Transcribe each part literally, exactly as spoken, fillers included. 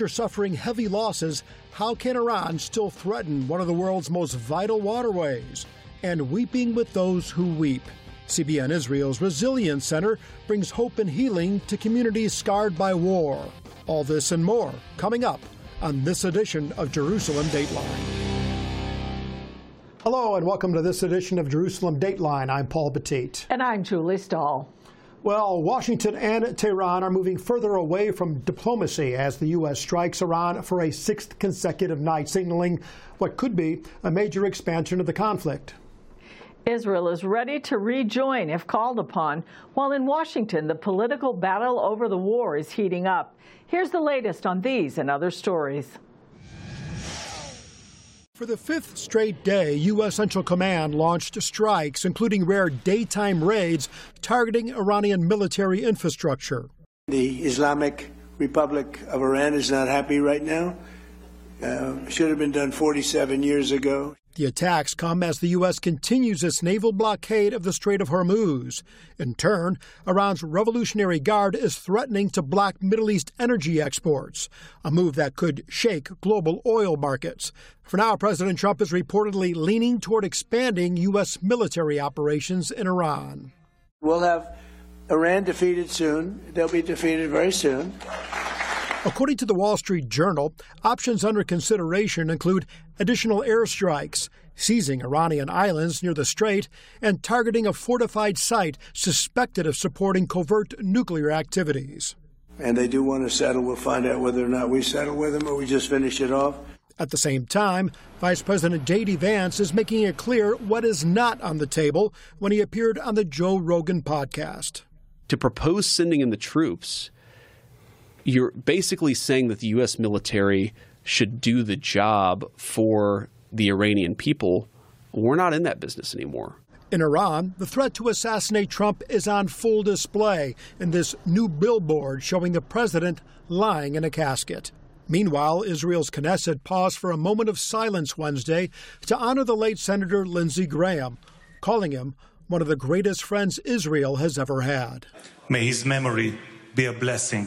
After suffering heavy losses, how can Iran still threaten one of the world's most vital waterways? And weeping with those who weep. C B N Israel's Resilience Center brings hope and healing to communities scarred by war. All this and more coming up on this edition of Jerusalem Dateline. Hello and welcome to this edition of Jerusalem Dateline. I'm Paul Petit. And I'm Julie Stahl. Well, Washington and Tehran are moving further away from diplomacy as the U S strikes Iran for a sixth consecutive night, signaling what could be a major expansion of the conflict. Israel is ready to rejoin if called upon, while in Washington, the political battle over the war is heating up. Here's the latest on these and other stories. For the fifth straight day, U S Central Command launched strikes, including rare daytime raids targeting Iranian military infrastructure. The Islamic Republic of Iran is not happy right now. Uh, should have been done forty-seven years ago. The attacks come as the U S continues its naval blockade of the Strait of Hormuz. In turn, Iran's Revolutionary Guard is threatening to block Middle East energy exports, a move that could shake global oil markets. For now, President Trump is reportedly leaning toward expanding U S military operations in Iran. We'll have Iran defeated soon. They'll be defeated very soon. According to the Wall Street Journal, options under consideration include additional airstrikes, seizing Iranian islands near the strait, and targeting a fortified site suspected of supporting covert nuclear activities. And they do want to settle. We'll find out whether or not we settle with them or we just finish it off. At the same time, Vice President J D Vance is making it clear what is not on the table when he appeared on the Joe Rogan podcast. To propose sending in the troops, you're basically saying that the U S military should do the job for the Iranian people. We're not in that business anymore. In Iran, the threat to assassinate Trump is on full display in this new billboard showing the president lying in a casket. Meanwhile, Israel's Knesset paused for a moment of silence Wednesday to honor the late Senator Lindsey Graham, calling him one of the greatest friends Israel has ever had. May his memory be a blessing.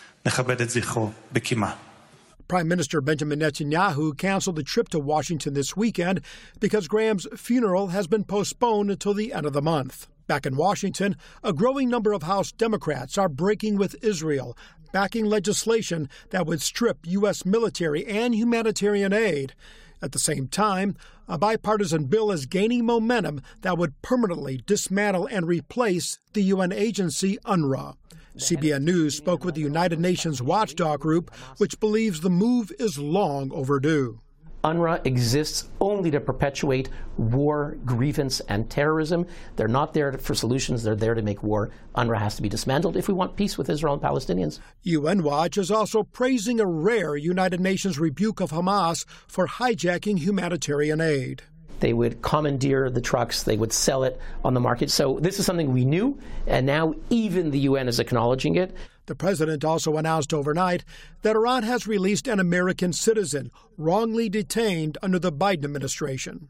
Prime Minister Benjamin Netanyahu canceled the trip to Washington this weekend because Graham's funeral has been postponed until the end of the month. Back in Washington, a growing number of House Democrats are breaking with Israel, backing legislation that would strip U S military and humanitarian aid. At the same time, a bipartisan bill is gaining momentum that would permanently dismantle and replace the U N agency UNRWA. C B N News spoke with the United Nations watchdog group, which believes the move is long overdue. UNRWA exists only to perpetuate war, grievance, and terrorism. They're not there for solutions. They're there to make war. UNRWA has to be dismantled if we want peace with Israel and Palestinians. U N Watch is also praising a rare United Nations rebuke of Hamas for hijacking humanitarian aid. They would commandeer the trucks. They would sell it on the market. So this is something we knew, and now even the U N is acknowledging it. The president also announced overnight that Iran has released an American citizen wrongly detained under the Biden administration.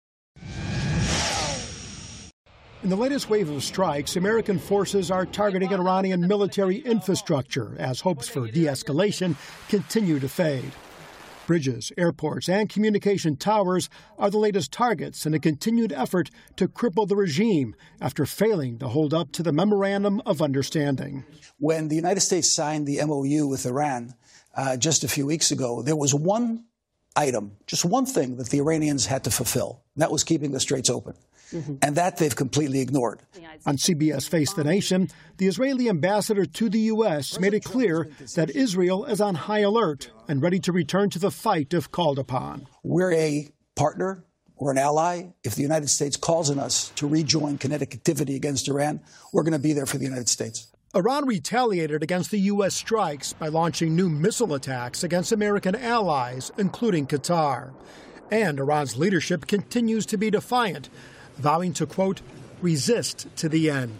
In the latest wave of strikes, American forces are targeting Iranian military infrastructure as hopes for de-escalation continue to fade. Bridges, airports, and communication towers are the latest targets in a continued effort to cripple the regime after failing to hold up to the Memorandum of Understanding. When the United States signed the M O U with Iran uh, just a few weeks ago, there was one item, just one thing that the Iranians had to fulfill, and that was keeping the straits open. Mm-hmm. And that they've completely ignored. On C B S Face the Nation, the Israeli ambassador to the U S made it clear that Israel is on high alert and ready to return to the fight if called upon. We're a partner or an ally. If the United States calls on us to rejoin kinetic activity against Iran, we're going to be there for the United States. Iran retaliated against the U S strikes by launching new missile attacks against American allies, including Qatar. And Iran's leadership continues to be defiant, vowing to, quote, resist to the end.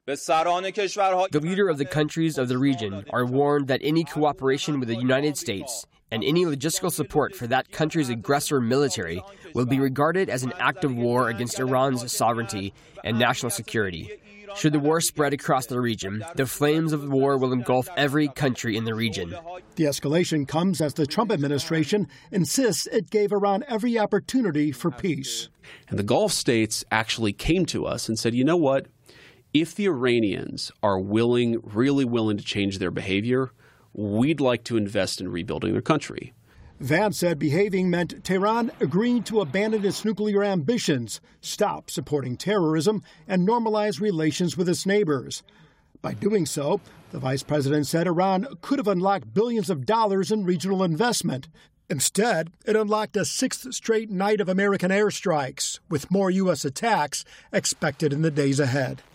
The leader of the countries of the region are warned that any cooperation with the United States and any logistical support for that country's aggressor military will be regarded as an act of war against Iran's sovereignty and national security. Should the war spread across the region, the flames of the war will engulf every country in the region. The escalation comes as the Trump administration insists it gave Iran every opportunity for peace. And the Gulf states actually came to us and said, you know what? If the Iranians are willing, really willing to change their behavior, we'd like to invest in rebuilding their country. Vance said behaving meant Tehran agreeing to abandon its nuclear ambitions, stop supporting terrorism, and normalize relations with its neighbors. By doing so, the vice president said Iran could have unlocked billions of dollars in regional investment. Instead, it unlocked a sixth straight night of American airstrikes, with more U S attacks expected in the days ahead.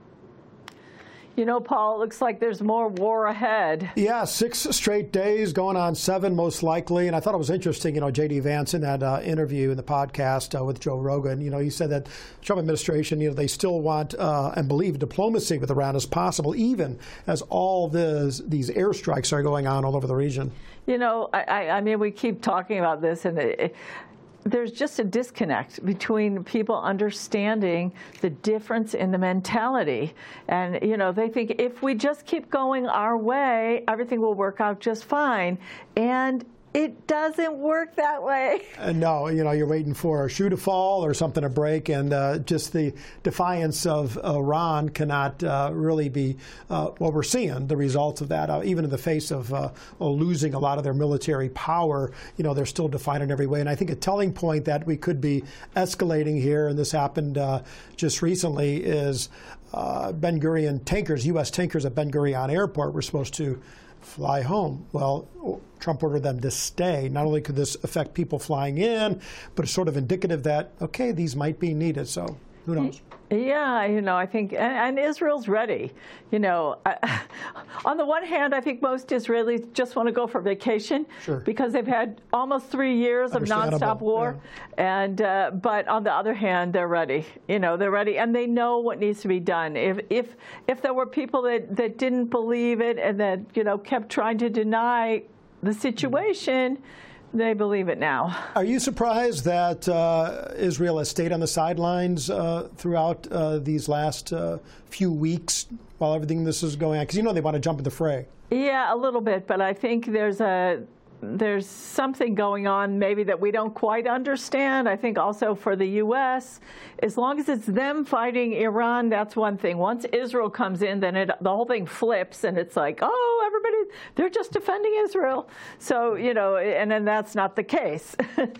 You know, Paul, it looks like there's more war ahead. Yeah, six straight days, going on seven most likely. And I thought it was interesting, you know, J D. Vance in that uh, interview in the podcast uh, with Joe Rogan, you know, he said that the Trump administration, you know, they still want uh, and believe diplomacy with Iran is possible, even as all this, these airstrikes are going on all over the region. You know, I, I mean, we keep talking about this, and it, it, there's just a disconnect between people understanding the difference in the mentality. And, you know, they think if we just keep going our way, everything will work out just fine. And it doesn't work that way. Uh, no, you know, you're waiting for a shoe to fall or something to break, and uh, just the defiance of Iran cannot uh, really be uh, what we're seeing, the results of that. Uh, even in the face of uh, losing a lot of their military power, you know, they're still defiant in every way. And I think a telling point that we could be escalating here, and this happened uh, just recently, is uh, Ben Gurion tankers, U S tankers at Ben Gurion Airport were supposed to fly home. Well, Trump ordered them to stay. Not only could this affect people flying in, but it's sort of indicative that, okay, these might be needed. So who knows? Yeah, you know, I think, and, and Israel's ready. You know, I, on the one hand, I think most Israelis just want to go for vacation, sure, because they've had almost three years of nonstop war. Yeah. And uh, but on the other hand, they're ready. You know, they're ready, and they know what needs to be done. If if if there were people that that didn't believe it and that, you know, kept trying to deny the situation, they believe it now. Are you surprised that uh, Israel has stayed on the sidelines uh, throughout uh, these last uh, few weeks while everything this is going on? Because, you know, they want to jump in the fray. Yeah, a little bit, but I think there's a there's something going on maybe that we don't quite understand. I think also for the U S, as long as it's them fighting Iran, that's one thing. Once Israel comes in, then it, the whole thing flips, and it's like, oh, everybody, they're just defending Israel. So, you know, and then that's not the case.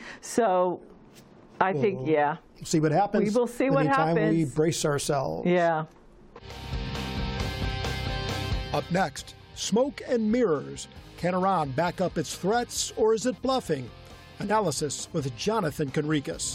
So I we'll think, yeah. See what happens. We will see what Anytime happens. we brace ourselves. Yeah. Up next, smoke and mirrors. Can Iran back up its threats, or is it bluffing? Analysis with Jonathan Conricus.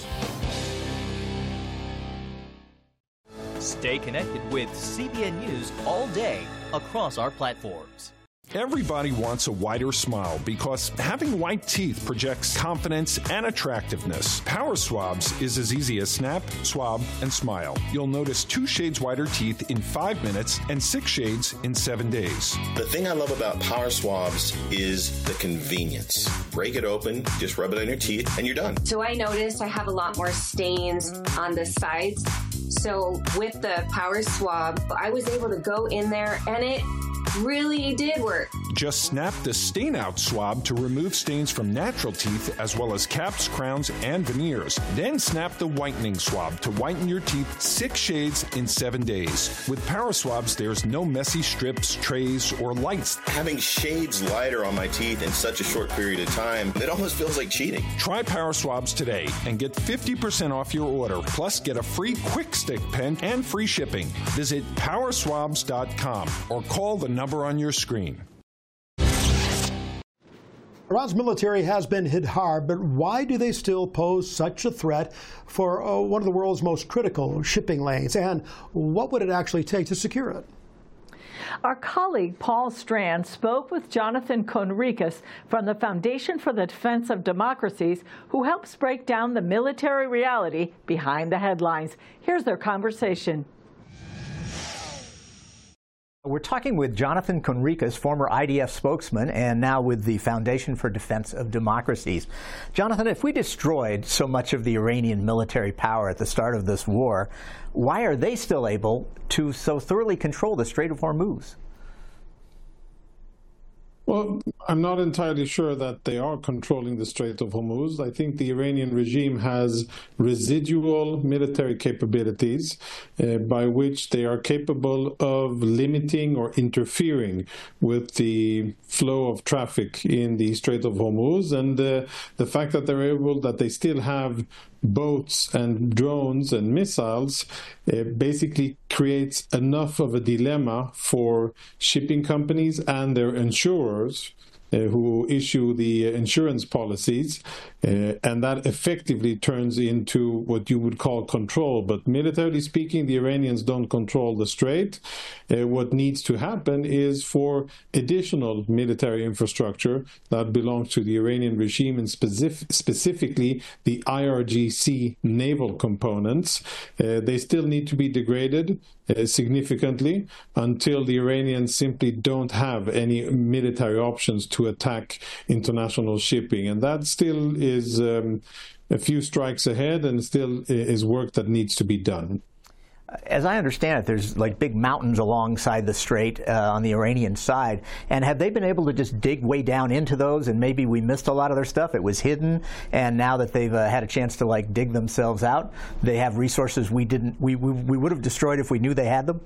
Stay connected with C B N News all day across our platforms. Everybody wants a whiter smile because having white teeth projects confidence and attractiveness. Power Swabs is as easy as snap, swab, and smile. You'll notice two shades whiter teeth in five minutes and six shades in seven days. The thing I love about Power Swabs is the convenience. Break it open, just rub it on your teeth, and you're done. So I noticed I have a lot more stains on the sides. So with the Power Swab, I was able to go in there, and it really did work. Just snap the stain out swab to remove stains from natural teeth as well as caps, crowns, and veneers. Then snap the whitening swab to whiten your teeth six shades in seven days. With Power Swabs, there's no messy strips, trays, or lights. Having shades lighter on my teeth in such a short period of time, it almost feels like cheating. Try Power Swabs today and get fifty percent off your order. Plus, get a free quick stick pen and free shipping. Visit power swabs dot com or call the number on your screen. Iran's military has been hit hard, but why do they still pose such a threat for uh, one of the world's most critical shipping lanes? And what would it actually take to secure it? Our colleague Paul Strand spoke with Jonathan Conricus from the Foundation for the Defense of Democracies, who helps break down the military reality behind the headlines. Here's their conversation. We're talking with Jonathan Conricus, former I D F spokesman, and now with the Foundation for Defense of Democracies. Jonathan, if we destroyed so much of the Iranian military power at the start of this war, why are they still able to so thoroughly control the Strait of Hormuz? Well, I'm not entirely sure that they are controlling the Strait of Hormuz. I think the Iranian regime has residual military capabilities uh, by which they are capable of limiting or interfering with the flow of traffic in the Strait of Hormuz. And uh, the fact that they're able, that they still have boats and drones and missiles uh, basically creates enough of a dilemma for shipping companies and their insurers uh, who issue the insurance policies, uh, and that effectively turns into what you would call control. But militarily speaking, the Iranians don't control the strait. Uh, what needs to happen is for additional military infrastructure that belongs to the Iranian regime, and specific, specifically the I R G C naval components. Uh, they still need to be degraded uh, significantly until the Iranians simply don't have any military options to attack international shipping. And that still is um, a few strikes ahead, and still is work that needs to be done. As I understand it, there's like big mountains alongside the strait uh, on the Iranian side. And have they been able to just dig way down into those, and maybe we missed a lot of their stuff? It was hidden, and now that they've uh, had a chance to like dig themselves out, they have resources we didn't, we, we, we would have destroyed if we knew they had them?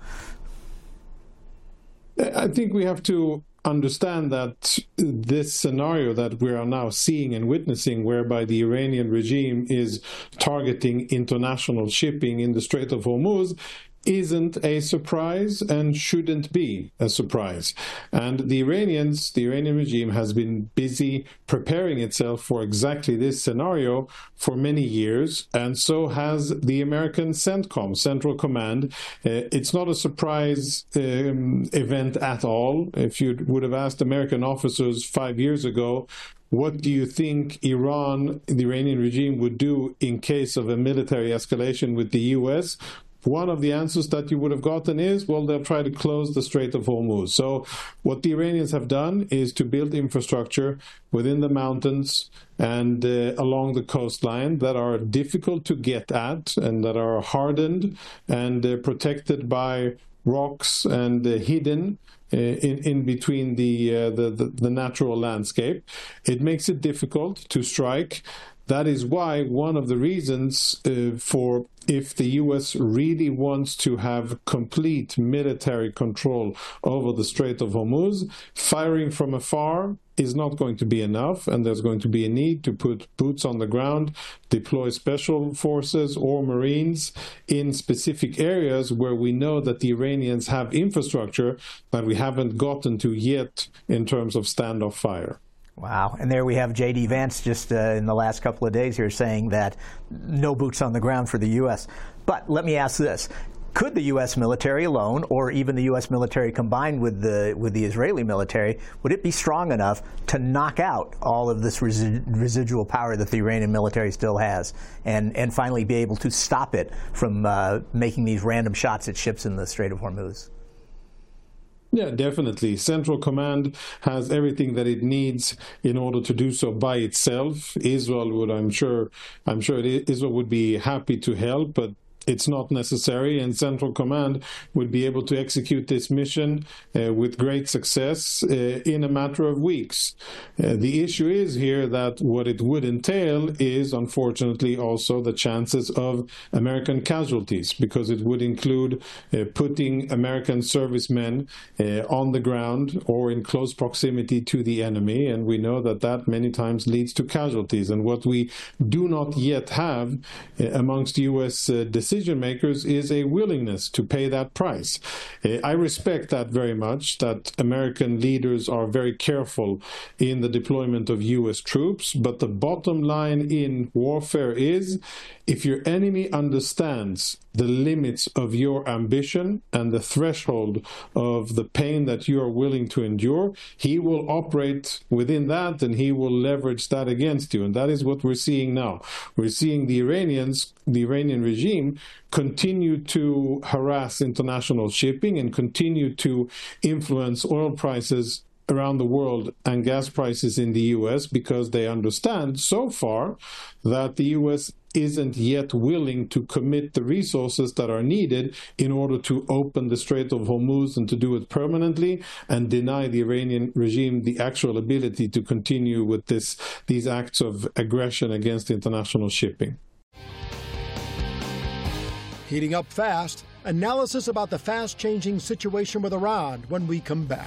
I think we have to understand that this scenario that we are now seeing and witnessing, whereby the Iranian regime is targeting international shipping in the Strait of Hormuz, isn't a surprise and shouldn't be a surprise. And the Iranians, the Iranian regime has been busy preparing itself for exactly this scenario for many years, and so has the American CENTCOM, Central Command. Uh, it's not a surprise um, event at all. If you would have asked American officers five years ago, what do you think Iran, the Iranian regime, would do in case of a military escalation with the U S? One of the answers that you would have gotten is, well, they'll try to close the Strait of Hormuz. So what the Iranians have done is to build infrastructure within the mountains and uh, along the coastline that are difficult to get at, and that are hardened and uh, protected by rocks and uh, hidden uh, in, in between the, uh, the, the, the natural landscape. It makes it difficult to strike. That is why one of the reasons uh, for, if the U S really wants to have complete military control over the Strait of Hormuz, firing from afar is not going to be enough, and there's going to be a need to put boots on the ground, deploy special forces or Marines in specific areas where we know that the Iranians have infrastructure that we haven't gotten to yet in terms of standoff fire. Wow. And there we have J D Vance just uh, in the last couple of days here saying that no boots on the ground for the U S. But let me ask this. Could the U S military alone, or even the U S military combined with the with the Israeli military, would it be strong enough to knock out all of this resi residual power that the Iranian military still has, and, and finally be able to stop it from uh, making these random shots at ships in the Strait of Hormuz? Yeah, definitely. Central Command has everything that it needs in order to do so by itself. Israel would, I'm sure, I'm sure Israel would be happy to help, but it's not necessary, and Central Command would be able to execute this mission uh, with great success uh, in a matter of weeks. Uh, the issue is here that what it would entail is, unfortunately, also the chances of American casualties, because it would include uh, putting American servicemen uh, on the ground or in close proximity to the enemy, and we know that that many times leads to casualties. And what we do not yet have uh, amongst U S uh, decision makers is a willingness to pay that price. Uh, I respect that very much, that American leaders are very careful in the deployment of U S troops, but the bottom line in warfare is, if your enemy understands the limits of your ambition and the threshold of the pain that you are willing to endure, he will operate within that, and he will leverage that against you. And that is what we're seeing now. We're seeing the Iranians, the Iranian regime, continue to harass international shipping and continue to influence oil prices around the world and gas prices in the U S because they understand so far that the U S isn't yet willing to commit the resources that are needed in order to open the Strait of Hormuz and to do it permanently and deny the Iranian regime the actual ability to continue with this these acts of aggression against international shipping. Heating up fast, analysis about the fast-changing situation with Iran when we come back.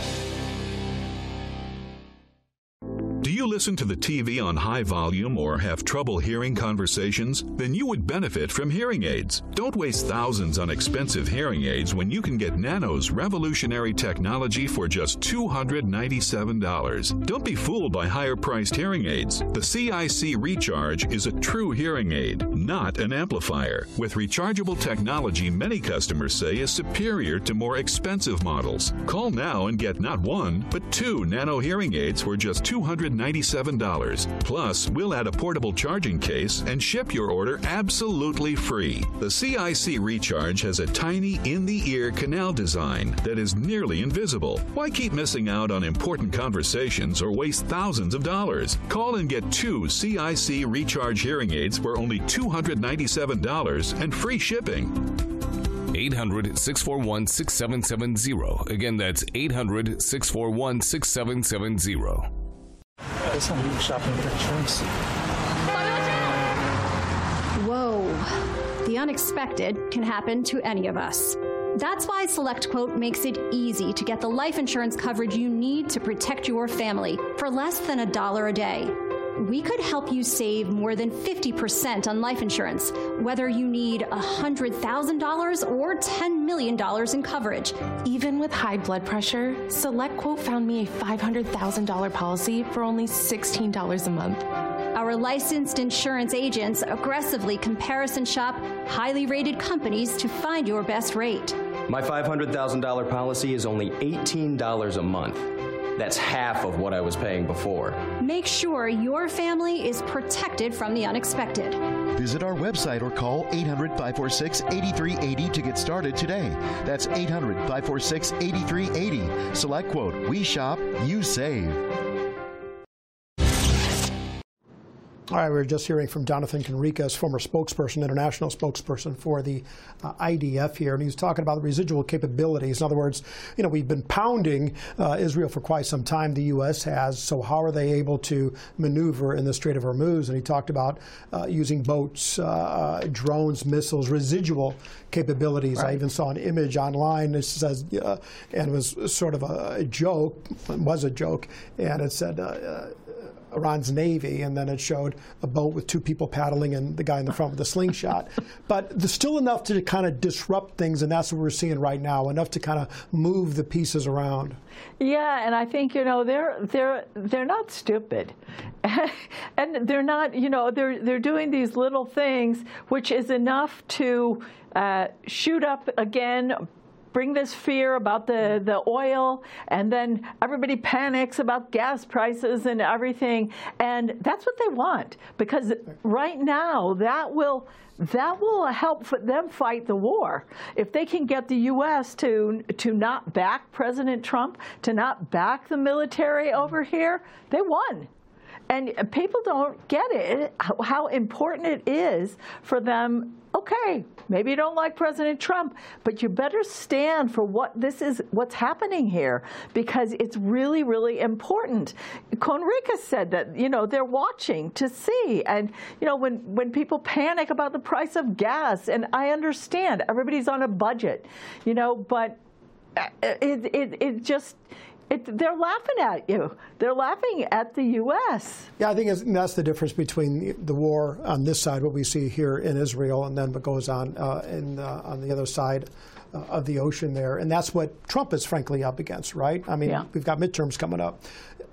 Do you listen to the T V on high volume or have trouble hearing conversations? Then you would benefit from hearing aids. Don't waste thousands on expensive hearing aids when you can get Nano's revolutionary technology for just two hundred ninety-seven dollars. Don't be fooled by higher-priced hearing aids. The C I C Recharge is a true hearing aid, not an amplifier. With rechargeable technology many customers say is superior to more expensive models. Call now and get not one, but two Nano hearing aids for just two hundred ninety-seven dollars. Plus, we'll add a portable charging case and ship your order absolutely free. The C I C Recharge has a tiny in-the-ear canal design that is nearly invisible. Why keep missing out on important conversations or waste thousands of dollars? Call and get two C I C Recharge hearing aids for only two hundred ninety-seven dollars and free shipping. eight hundred, six four one, six seven seven zero. Again, that's eight hundred, six four one, six seven seven zero. Shopping for insurance. Whoa. The unexpected can happen to any of us. That's why SelectQuote makes it easy to get the life insurance coverage you need to protect your family for less than a dollar a day. We could help you save more than fifty percent on life insurance, whether you need one hundred thousand dollars or ten million dollars in coverage. Even with high blood pressure, SelectQuote found me a five hundred thousand dollars policy for only sixteen dollars a month. Our licensed insurance agents aggressively comparison shop highly rated companies to find your best rate. My five hundred thousand dollars policy is only eighteen dollars a month. That's half of what I was paying before. Make sure your family is protected from the unexpected. Visit our website or call eight hundred, five four six, eight three eight zero to get started today. That's eight hundred, five four six, eight three eight zero. SelectQuote. We shop, you save. All right, we were just hearing from Jonathan Conricas, former spokesperson, international spokesperson for the uh, I D F here, and he was talking about the residual capabilities. In other words, you know, we've been pounding uh, Israel for quite some time, the U S has, so how are they able to maneuver in the Strait of Hormuz? And he talked about uh, using boats, uh, drones, missiles, residual capabilities. Right. I even saw an image online that says, uh, and it was sort of a joke, it was a joke, and it said, uh, uh, Iran's Navy, and then it showed a boat with two people paddling and the guy in the front with a slingshot. But there's still enough to kind of disrupt things, and that's what we're seeing right now, enough to kind of move the pieces around. Yeah, and I think, you know, they're they're they're not stupid. And they're not, you know, they're they're doing these little things which is enough to uh, shoot up again, bring this fear about the, the oil, and then everybody panics about gas prices and everything. And that's what they want, because right now that will that will help them fight the war. If they can get the U S to to not back President Trump, to not back the military over here, they won. And people don't get it, how important it is for them. Okay, maybe you don't like President Trump, but you better stand for what this is, what's happening here, because it's really, really important. Conricas said that, you know, they're watching to see. And, you know, when, when people panic about the price of gas, and I understand everybody's on a budget, you know, but it, it, it just... It, they're laughing at you. They're laughing at the U S Yeah, I think it's, that's the difference between the war on this side, what we see here in Israel, and then what goes on uh, in, uh, on the other side uh, of the ocean there. And that's what Trump is frankly up against, right? I mean, yeah. We've got midterms coming up.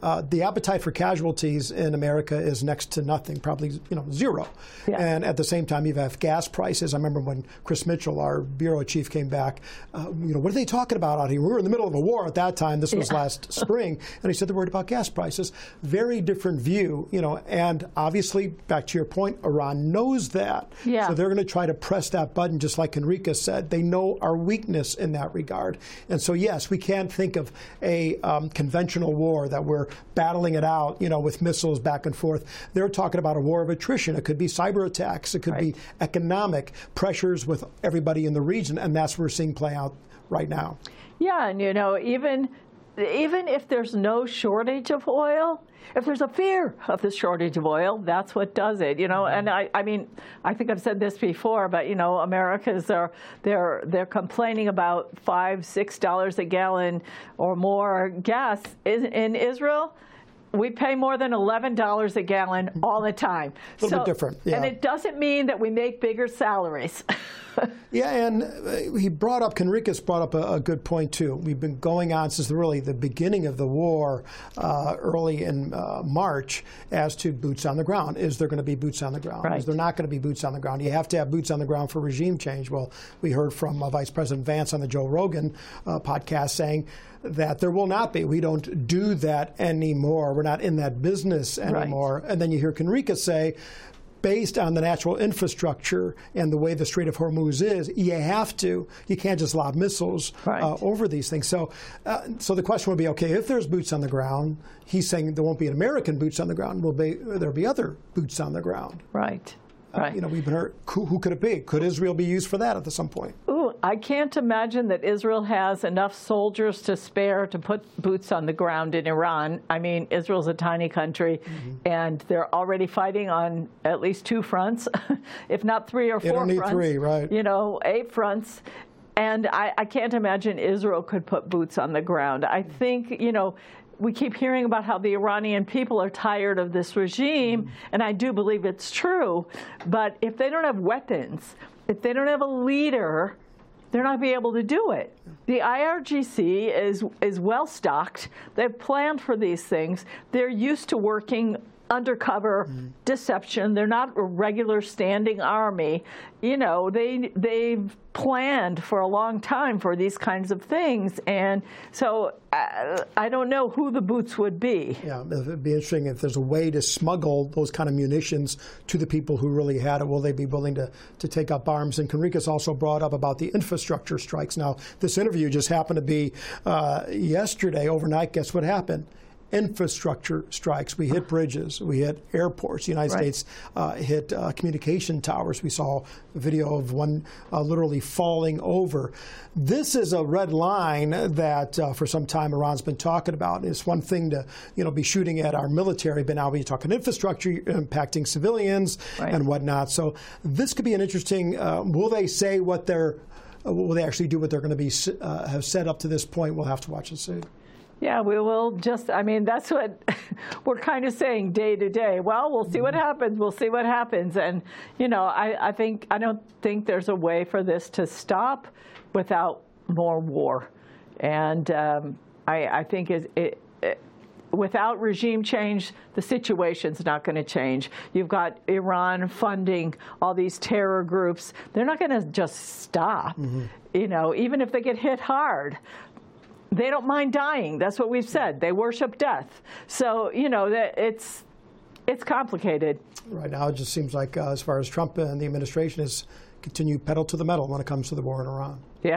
uh, the appetite for casualties in America is next to nothing, probably you know zero. Yeah. And at the same time, you have gas prices. I remember when Chris Mitchell, our bureau chief, came back. Uh, you know, what are they talking about out here? We were in the middle of a war at that time. This was yeah. last spring, and he said they're worried about gas prices. Very different view, you know. And obviously, back to your point, Iran knows that. Yeah. So they're going to try to press that button, just like Enrique said. They know our weakness in that regard. And so, yes, we can't think of a um, conventional war that we're battling it out, you know, with missiles back and forth. They're talking about a war of attrition. It could be cyber attacks. It could right. be economic pressures with everybody in the region, and that's what we're seeing play out right now. Yeah, and, you know, even even if there's no shortage of oil, if there's a fear of the shortage of oil, that's what does it, you know. And I, I mean, I think I've said this before, but you know, Americans are they're they're complaining about five, six dollars a gallon or more gas in, in Israel. We pay more than eleven dollars a gallon all the time. A little so, bit different, yeah. And it doesn't mean that we make bigger salaries. Yeah, and uh, he brought up, Conricus brought up a, a good point, too. We've been going on since really the beginning of the war, uh, early in uh, March, as to boots on the ground. Is there going to be boots on the ground? Right. Is there not going to be boots on the ground? You have to have boots on the ground for regime change. Well, we heard from uh, Vice President Vance on the Joe Rogan uh, podcast saying that there will not be. We don't do that anymore. We're not in that business anymore. Right. And then you hear Conricus say, based on the natural infrastructure and the way the Strait of Hormuz is, you have to. You can't just lob missiles right. uh, over these things. So, uh, so the question would be, okay, if there's boots on the ground, he's saying there won't be an American boots on the ground. Will be there'll be other boots on the ground? Right. Uh, right. You know, we've been heard. Who, who could it be? Could Israel be used for that at some point? Ooh, I can't imagine that Israel has enough soldiers to spare to put boots on the ground in Iran. I mean, Israel's a tiny country, mm-hmm. and they're already fighting on at least two fronts, if not three or four they don't need fronts. Three, right? You know, eight fronts. And I, I can't imagine Israel could put boots on the ground. I think, you know, we keep hearing about how the Iranian people are tired of this regime, mm-hmm. and I do believe it's true. But if they don't have weapons, if they don't have a leader, they're not going to be able to do it. The I R G C is is well stocked. They've planned for these things. They're used to working undercover mm. deception. They're not a regular standing army. You know, they they've planned for a long time for these kinds of things, and so uh, I don't know who the boots would be. Yeah, it'd be interesting if there's a way to smuggle those kind of munitions to the people who really had it. Will they be willing to to take up arms? And Conricus also brought up about the infrastructure strikes. Now, this interview just happened to be uh, yesterday overnight. Guess what happened? Infrastructure strikes. We hit bridges. We hit airports. The United right. States uh, hit uh, communication towers. We saw a video of one uh, literally falling over. This is a red line that uh, for some time Iran's been talking about. It's one thing to you know be shooting at our military, but now we're talking infrastructure impacting civilians right. and whatnot. So this could be an interesting. Uh, will they say what they're? Uh, will they actually do what they're going to be uh, have said up to this point? We'll have to watch and see. Yeah, we will just, I mean, that's what we're kind of saying day to day. Well, we'll see what happens. We'll see what happens. And, you know, I, I think, I don't think there's a way for this to stop without more war. And um, I, I think it, it, it, without regime change, the situation's not going to change. You've got Iran funding all these terror groups. They're not going to just stop, mm-hmm. you know, even if they get hit hard. They don't mind dying. That's what we've said. They worship death. So, you know, it's it's complicated. Right now, it just seems like uh, as far as Trump and the administration is continue pedal to the metal when it comes to the war in Iran. Yeah.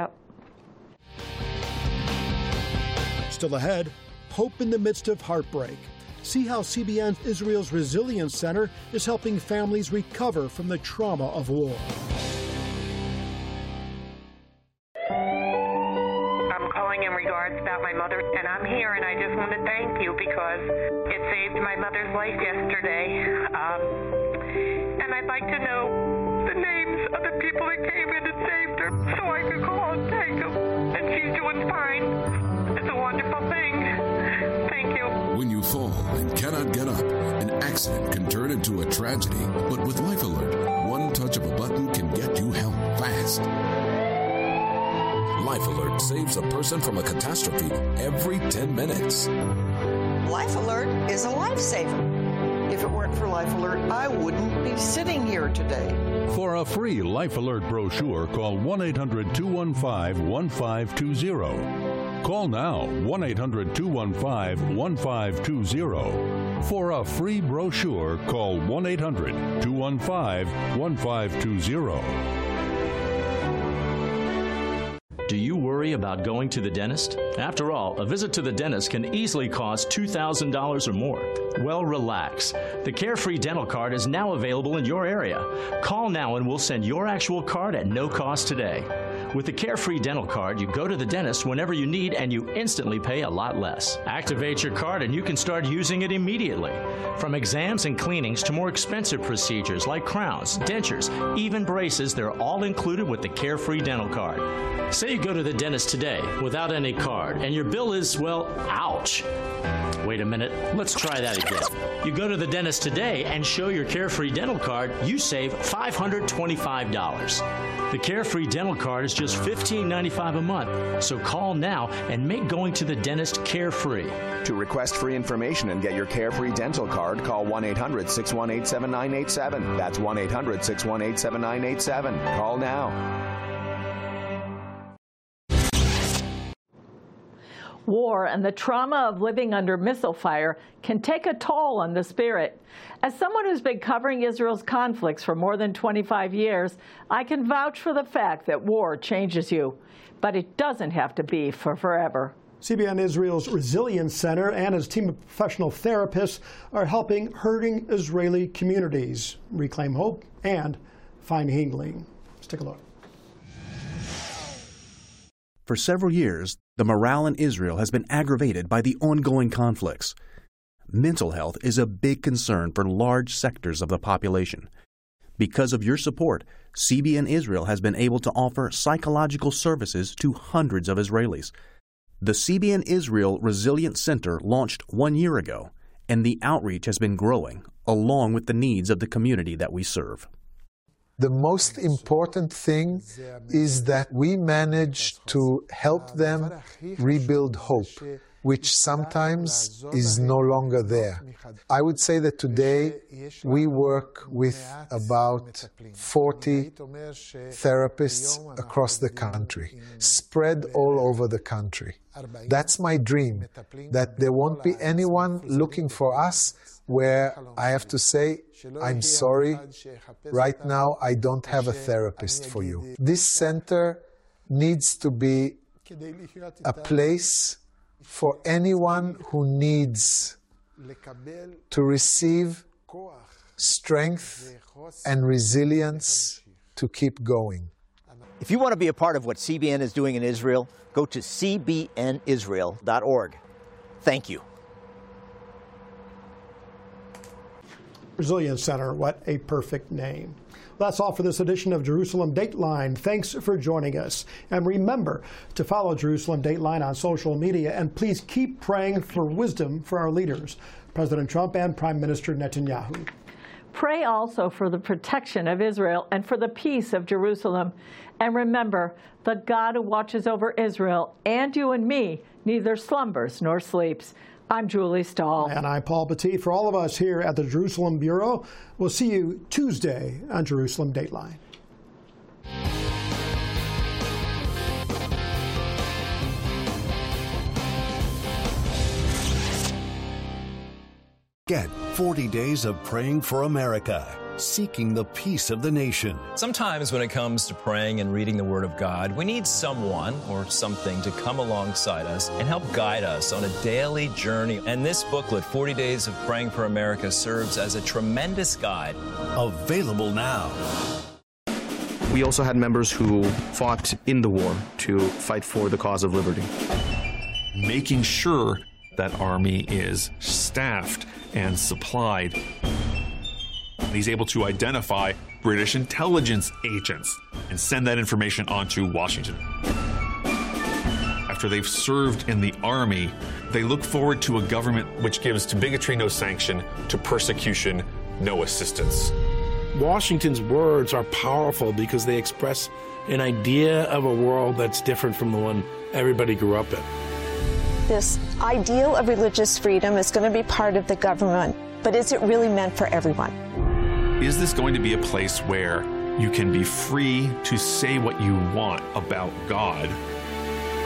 Still ahead, hope in the midst of heartbreak. See how C B N's Israel's Resilience Center is helping families recover from the trauma of war. About my mother, and I'm here, and I just want to thank you because it saved my mother's life yesterday. Um, and I'd like to know the names of the people that came in and saved her so I could call and thank them. And she's doing fine. It's a wonderful thing. Thank you. When you fall and cannot get up, an accident can turn into a tragedy. But with Life Alert, one touch of a button can get you help fast. Life Alert saves a person from a catastrophe every ten minutes. Life Alert is a lifesaver. If it weren't for Life Alert, I wouldn't be sitting here today. For a free Life Alert brochure, call one eight hundred two one five one five two zero. Call now, one eight hundred two one five one five two zero. For a free brochure, call one eight hundred two one five one five two zero. Do you worry about going to the dentist? After all, a visit to the dentist can easily cost two thousand dollars or more. Well, relax. The Carefree Dental Card is now available in your area. Call now and we'll send your actual card at no cost today. With the Carefree Dental Card, you go to the dentist whenever you need and you instantly pay a lot less. Activate your card and you can start using it immediately. From exams and cleanings to more expensive procedures like crowns, dentures, even braces, they're all included with the Carefree Dental Card. Say you go to the dentist today without any card and your bill is, well, ouch. Wait a minute, let's try that again. You go to the dentist today and show your Carefree Dental Card, you save five hundred twenty-five dollars. The Carefree Dental Card is just fifteen ninety-five a month, so call now and make going to the dentist carefree. To request free information and get your Carefree Dental Card, call one eight hundred six one eight seven nine eight seven. That's one eight hundred six one eight seven nine eight seven. Call now. War and the trauma of living under missile fire can take a toll on the spirit. As someone who's been covering Israel's conflicts for more than twenty-five years, I can vouch for the fact that war changes you. But it doesn't have to be for forever. C B N Israel's Resilience Center and his team of professional therapists are helping hurting Israeli communities reclaim hope and find healing. Let's take a look. For several years, the morale in Israel has been aggravated by the ongoing conflicts. Mental health is a big concern for large sectors of the population. Because of your support, C B N Israel has been able to offer psychological services to hundreds of Israelis. The C B N Israel Resilience Center launched one year ago, and the outreach has been growing, along with the needs of the community that we serve. The most important thing is that we manage to help them rebuild hope, which sometimes is no longer there. I would say that today we work with about forty therapists across the country, spread all over the country. That's my dream, that there won't be anyone looking for us where I have to say, I'm sorry, right now I don't have a therapist for you. This center needs to be a place for anyone who needs to receive strength and resilience to keep going. If you want to be a part of what C B N is doing in Israel, go to c b n israel dot org. Thank you. Resilience Center, what a perfect name. That's all for this edition of Jerusalem Dateline. Thanks for joining us. And remember to follow Jerusalem Dateline on social media, and please keep praying for wisdom for our leaders, President Trump and Prime Minister Netanyahu. Pray also for the protection of Israel and for the peace of Jerusalem. And remember, the God who watches over Israel and you and me neither slumbers nor sleeps. I'm Julie Stahl. And I'm Paul Petit. For all of us here at the Jerusalem Bureau, we'll see you Tuesday on Jerusalem Dateline. Get forty days of praying for America, seeking the peace of the nation. Sometimes when it comes to praying and reading the Word of God, we need someone or something to come alongside us and help guide us on a daily journey. And this booklet, forty days of Praying for America, serves as a tremendous guide. Available now. We also had members who fought in the war to fight for the cause of liberty. Making sure that army is staffed and supplied. He's able to identify British intelligence agents and send that information on to Washington. After they've served in the army, they look forward to a government which gives to bigotry no sanction, to persecution no assistance. Washington's words are powerful because they express an idea of a world that's different from the one everybody grew up in. This ideal of religious freedom is going to be part of the government, but is it really meant for everyone? Is this going to be a place where you can be free to say what you want about God